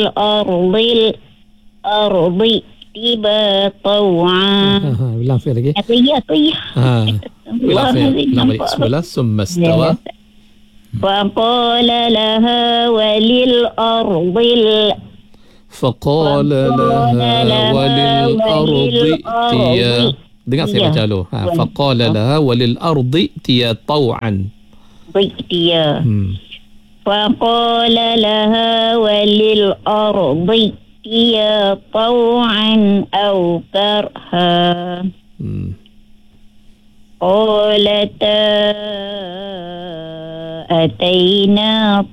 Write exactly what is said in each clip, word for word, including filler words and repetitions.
وللأرض الأرض ائتيا طوعا. ulang sekali lagi. Atiya, atiya. Ha. Ulang sekali. Ulang balik. Bismillah. Summa istawa. فقال لها وللأرض ال- فقال لها وللأرض ائتيا. Dengar saya baca dulu. Ha. فقال لها وللأرض ائتيا طوعا. ائتيا. Hmm. فقال لها وللأرض ائتيا طوعا أو كرها. Hmm. قالتا أتينا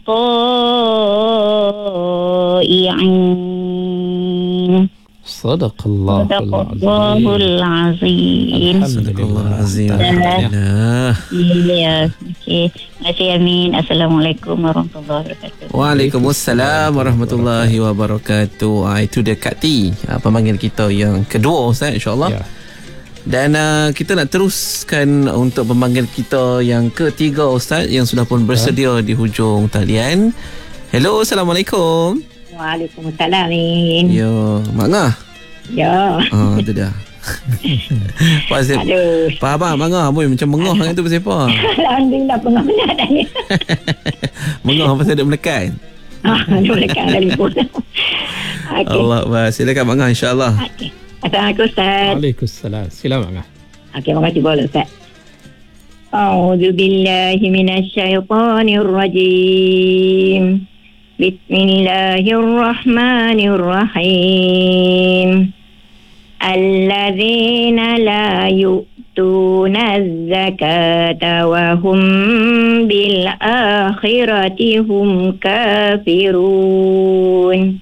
طائعين. صدق الله صدق الله العظيم. العظيم. Astagfirullahalazim. Alhamdulillah. Alhamdulillah. Ya, okey. Terima kasih Amin. Assalamualaikum warahmatullahi wabarakatuh. Waalaikumsalam warahmatullahi wabarakatuh. Ah, itu dia Kak T, ah, pemanggil kita yang kedua Ustaz, insyaAllah. Ya. Dan uh, kita nak teruskan untuk pemanggil kita yang ketiga Ustaz, yang sudah pun bersedia di hujung talian. Hello, Assalamualaikum. Waalaikumsalam Amin. Ya, Mak Ngah. Ya. Ah, itu dia. Pak Zip. Aduh. Pak Abang, Mak Ngah boy, macam mengah kan tu pasal apa? Alhamdulillah pengalaman tadi. Mengah pasal dia melekat. Ah, mereka telefon. Okey. Allah, bah. Silakan Mak Ngah, insya-Allah. Okey. Assalamualaikum Ustaz. Waalaikumsalam. Silakan. Okey, terima kasih boleh Ustaz. A'udzu billahi minasy syaithanir rajim. Bismillahirrahmanirrahim. Alladzina la yu'tuna az-zakata wa hum bil akhirati hum kafirun.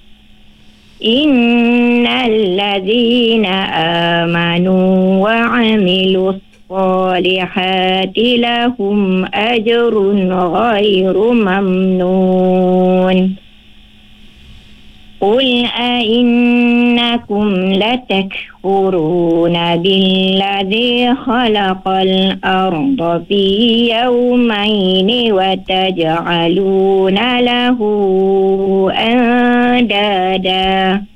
Innal ladzina amanu wa 'amilus salihati lahum ajrun ghairu mamnun. Qul a'innakum latakfuruna billadzi khalaqal arda fi yawmayni wa taj'aluna lahu andada